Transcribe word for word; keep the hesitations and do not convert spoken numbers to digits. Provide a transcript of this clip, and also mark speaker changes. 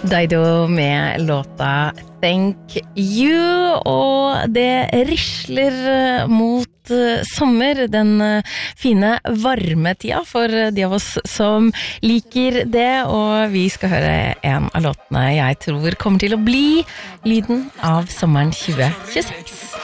Speaker 1: Dido med låta Thank You, og det risler mot sommer, den fine varme tida for de av oss som liker det, og vi skal høre en av låtene jeg tror kommer til å bli lyden av sommeren tjue tjueseks.